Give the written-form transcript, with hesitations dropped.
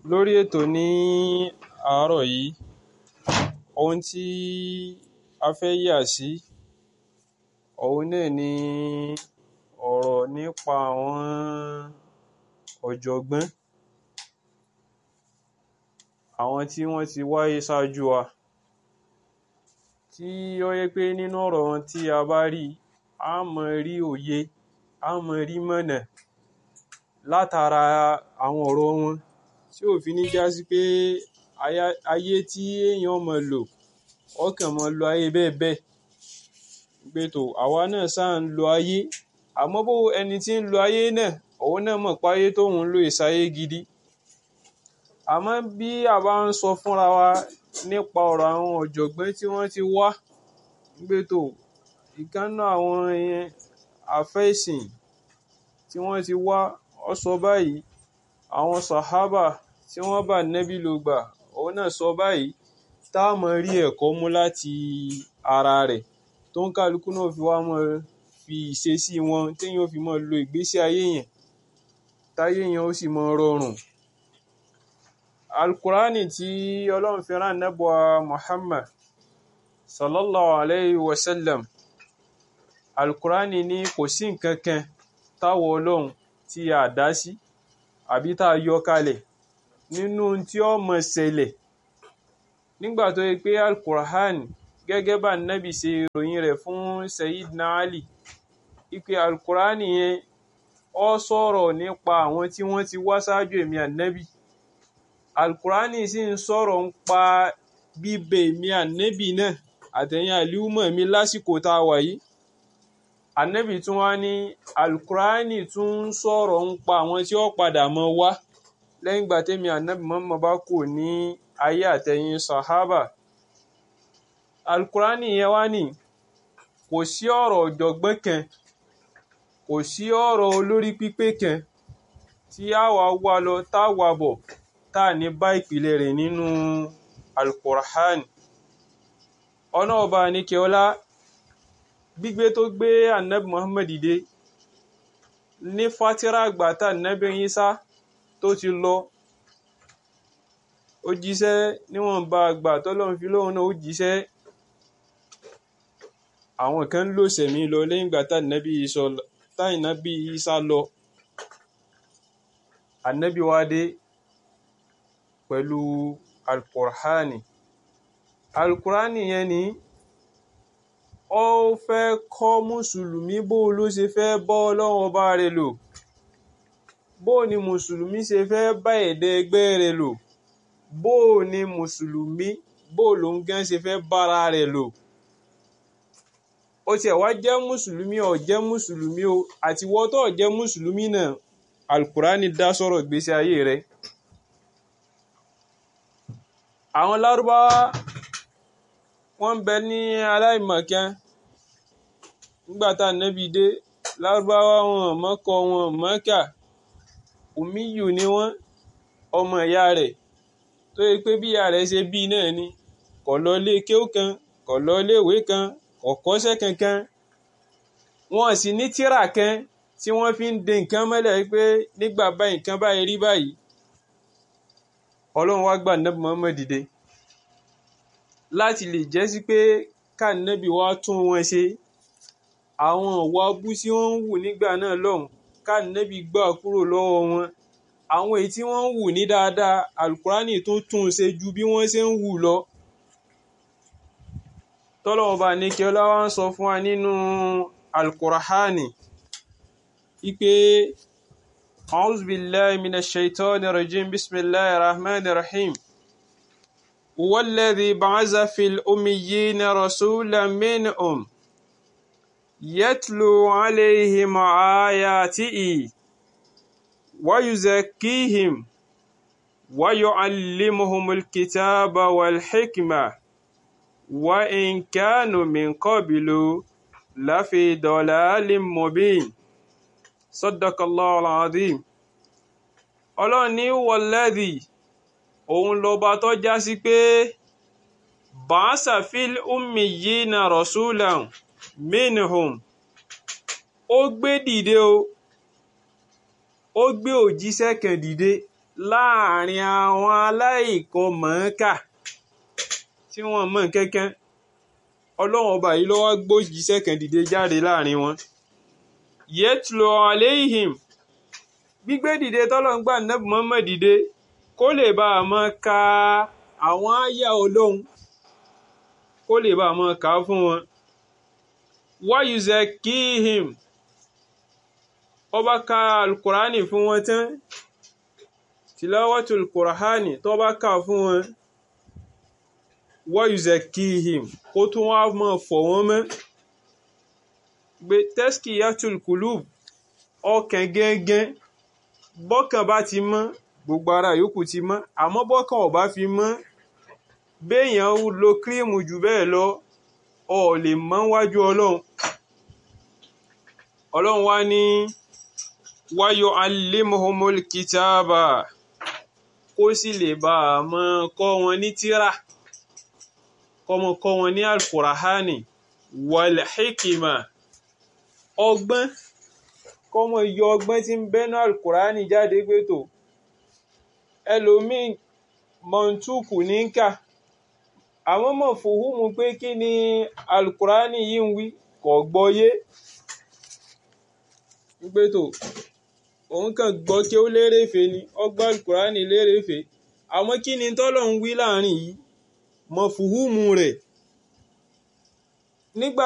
lórí ètò ní àárọ̀ yìí, ohun tí a fẹ́ yà sí òun náà ni ọ̀rọ̀ nípa àwọn ọ̀jọ̀gbọ́n, àwọn tí wọ́n ti wáyé ṣáájú wa, tí ó yẹ pé nínú ọ̀rọ̀ wọn tí a bá rí, a máa rí òye, a máa rí mọ̀nà látara àwọn ọ̀rọ̀ wọn, tí ò fi ní já sí pé ayé tí èèyàn máa lò, ọkàn máa lo ayé bẹ́ẹ̀ bẹ́ẹ̀. Pé tó àwa náà sáà ń lo ayé, àmọ́ bó ẹni tí ń lo ayé náà, òun náà mọ̀ pé ayé tóun ń lò ìsáyé gidi. Àmọ́ bí a bá ń sọ fúnra wa nípa ọ̀rọ̀ àwọn ọ̀jọ̀gbọ́n tí wọ́n ti wá, pé tó ìkan nínú àwọn àfẹ́sìn tí wọ́n ti wá, ó sọ báyìí, àwọn sàhábà tí wọ́n bá Nábì lò gbà, òun náà sọ báyìí, tá a máa rí ẹ̀kọ́ mú láti ara rẹ̀, tó ń kálukú náà fi wá máa fi ìṣesí wọn téèyàn fi máa lo ìgbésí ayé yẹn, táyé yẹn ó sì máa rọrùn. Al-Qur'ani tí Ọlọ́run fi rán Ànábì wa Muhammad sallallahu alayhi wa sallam, Al-Qur'ani ní kò sí nǹkan kan táwọ Ọlọ́run tí a dá sí àbí tá a yọ kalẹ̀ nínú tí ó máa ṣẹlẹ̀ nígbà tó yẹ pé Al-Qur'ani, gẹ́gẹ́ bá Nábì ṣe ròyìn rẹ̀ fún Sayyidina Ali, ipe Al-Qur'ani yẹn ó sọ̀rọ̀ nípa àwọn tí wọ́n ti wá ṣáájú èmi Ànábì. Al-Qur'ani sì ń sọ̀rọ̀ nípa bíbẹ èmi Ànábì náà àtẹ̀yìn àlùmọ̀ mi lásìkò tá a wà yìí. Ànábì tún wá ní Al-Qur'ani tún ń sọ̀rọ̀ nípa àwọn tí ó padà mọ́ wá lẹ́yìn ìgbà tẹ́mi Ànábì Muhammad bá kù ní ayé àtẹ̀yìn sàhábà. Al-Qur'ani yẹn wá ní kò sí ọ̀rọ̀ ọ̀jọ̀gbọ́n kan, kò sí ọ̀rọ̀ olórí pípé kan tí a wà wá lọ tá wà bọ̀ tá ní bá ìpìlẹ̀ rẹ̀ nínú Al-Qur'ani. Ọ̀nà ọba àníkẹ́ ọlá gbígbé tó gbé Ànábì Muhammad dìde ní fátírà àgbà tá Ànábì Ìsá tó ti lọ, ó jíṣẹ́ níwọ̀nba àgbà tọ́lọ́run fi lóhun náà ó jíṣẹ́. Àwọn kan ló sẹ̀mí lọ lẹ́yìn ìgbà tá Ànábì Ìsá lọ. Ànábì wá dé pẹ̀lú Al-Qur'ani. Al-Qur'ani yẹn ni ó fẹ́ kọ́ mùsùlùmí bó ló ṣe fẹ́ bọ́ Ọlọ́run ọba rẹ̀ lò, bó ni mùsùlùmí ṣe fẹ́ bá ẹ̀dá ẹgbẹ́ rẹ̀ lò, bó ni mùsùlùmí bó ló ń gán ṣe fẹ́ bára rẹ̀ lò. Ó tiẹ̀ wá jẹ́ mùsùlùmí ó jẹ́ mùsùlùmí o, àti wọ́n tó jẹ́ mùsùlùmí náà, Al-Qur'ani dá sọ̀rọ̀ ìgbésí ayé rẹ̀. Àwọn Lárúbáwá wọ́n bẹ ní aláìmọ̀kan nígbà tá Ànábì dé. Lárúbáwá wọn mọ́kọ wọn mọ́kà, ummiyu ni wọ́n, ọmọ ìyá rẹ̀ tó yẹ pé bí ìyá rẹ̀ ṣe bí náà ni, kò lọ ilé kéwú kan, kò lọ ilé ìwé kan, kò kọ́ṣẹ́ kankan. Wọ́n sì ní tírà kan tí wọ́n fi ń de nǹkan mọ́lẹ̀ pé nígbà báyìí nǹkan báyìí rí báyìí. Ọlọ́run wá gbà Ànábì Muhammad dìde láti lè jẹ́ sí pé ká Ànábì wá tún wọn ṣe. Àwọn ìwà abú tí wọ́n ń wù nígbà náà lọ́hùn, ká Ànábì gbà kúrò lọ́wọ́ wọn. Àwọn èyí tí wọ́n ń wù ní dáadáa, Al-Qur'ani tó tún ṣe ju bí wọ́n ṣe ń wù lọ. Tọ́lọ́run bá ní kí ọlá wá ń sọ fún wa nínú Al-Qur'ani ipe a'udhu billahi minash shaitanir rajim, bismillahir rahmanir rahim. Huwa alladhi ba'atha fil ummiyina rasulan minhum yatlu alayhim ayatihi wa yuzakkihim wa yu'allimuhumul kitaba wal hikma wa in kanu min qablu lafi dalalin mubin. Sadaqallahu al-azim. Ọlọ́run ní walladhi, òun lọba tó já sí pé ba'asa fil ummiyina rasulan minhum, ó gbé dìde o, ó gbé òjíṣẹ́ kan dìde láàrin àwọn aláìkan mọ̀ọ́kà tí wọ́n mọ̀ kankan. Ọlọ́run ọba yìí ló wá gbójíṣẹ́ kan dìde jáde láàrin wọn. Yatlu alayhim, gbígbé dìde tọ́lọ́run gbà Ànábì Muhammad dìde kó lè bá a máa ka àwọn àyà Ọlọ́run, kó lè bá a máa kà á fún wọn. Wa yuzakkihim, ó bá ka alukurani fún wọn tán, tilawatul Qur'ani tó bá kà fún wọn. Wa yuzakkihim, kó tún wá máa fọ̀ wọ́n mọ́. Gbé taskiyatul qulub, ọkàn gẹ́gẹ́, bọ́kàn bá ti mọ́ gbogbo ara yòókù ti mọ́, àmọ́ bọ́kàn ò bá fi mọ́, béèyàn lo kírímù jù bẹ́ẹ̀ lọ ò lè mọ́ wájú Ọlọ́run. Ọlọ́run wá ní wa yu'allimuhumul kitaba, kó sì lè bá a máa kọ́ wọn ní tírà, kọ́ wọn ní al-Qur'ani wal hikima, ọgbọ́n, kọ́ mọ yọ ọgbọ́n tí ń bẹ́nu al-Qur'ani jáde pé tó ẹlòmíì mọ̀ntúkù ní kà, àwọn mọ̀ fòhùnmù pé kí ni al-Qur'ani yìí ń wí kò gbọ́yé pé tó òun kàn gbọ́ kí ó lérèfé ni, ọgbọ́n al-Qur'ani lérèfé, àmọ́ kí ni tọ́lọ́run wí láàrin yìí mọ̀ fòhùnmù rẹ̀ nígbà